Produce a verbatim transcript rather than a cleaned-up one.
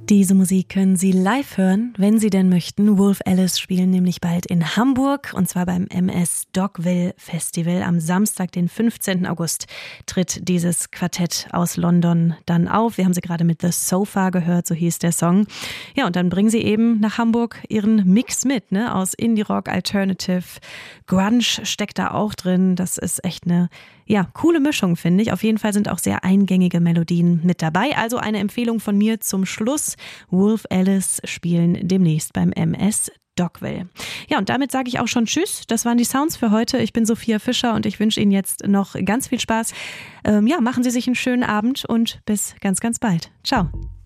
Diese Musik können Sie live hören, wenn Sie denn möchten. Wolf Alice spielen nämlich bald in Hamburg und zwar beim M S Dogville Festival. Am Samstag, den fünfzehnten August, tritt dieses Quartett aus London dann auf. Wir haben sie gerade mit The Sofa gehört, so hieß der Song. Ja, und dann bringen sie eben nach Hamburg ihren Mix mit, ne? Aus Indie-Rock, Alternative, Grunge steckt da auch drin. Das ist echt eine ja, coole Mischung, finde ich. Auf jeden Fall sind auch sehr eingängige Melodien mit dabei. Also eine Empfehlung von mir zum Schluss. Wolf Alice spielen demnächst beim M S Dogville. Ja, und damit sage ich auch schon Tschüss. Das waren die Sounds für heute. Ich bin Sophia Fischer und ich wünsche Ihnen jetzt noch ganz viel Spaß. Ähm, ja, machen Sie sich einen schönen Abend und bis ganz, ganz bald. Ciao.